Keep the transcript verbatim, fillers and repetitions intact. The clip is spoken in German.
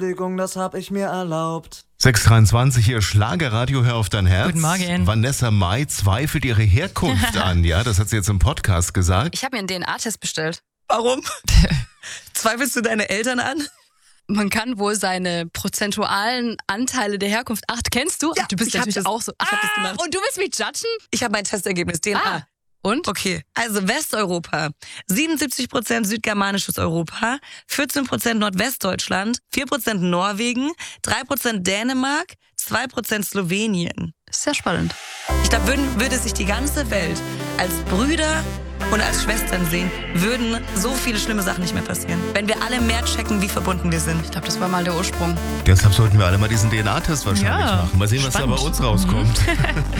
Das hab ich mir erlaubt. sechs Uhr dreiundzwanzig hier, Schlagerradio, hör auf dein Herz. Guten Morgen. Vanessa Mai zweifelt ihre Herkunft an, ja, das hat sie jetzt im Podcast gesagt. Ich habe mir einen D N A-Test bestellt. Warum? Zweifelst du deine Eltern an? Man kann wohl seine prozentualen Anteile der Herkunft. Ach, kennst du? Ja, Ach, du bist ich hab natürlich das- auch so. ich hab das Ah, gemacht. und du willst mich judgen? Ich habe mein Testergebnis, D N A. Ah, und? Okay, also Westeuropa, siebenundsiebzig Prozent südgermanisches Europa, vierzehn Prozent Nordwestdeutschland, vier Prozent Norwegen, drei Prozent Dänemark, zwei Prozent Slowenien. Sehr spannend. Ich glaube, würden, würde sich die ganze Welt als Brüder und als Schwestern sehen, würden so viele schlimme Sachen nicht mehr passieren. Wenn wir alle mehr checken, wie verbunden wir sind. Ich glaube, das war mal der Ursprung. Deshalb sollten wir alle mal diesen D N A-Test wahrscheinlich Ja, machen. Mal sehen, was da spannend. bei uns rauskommt.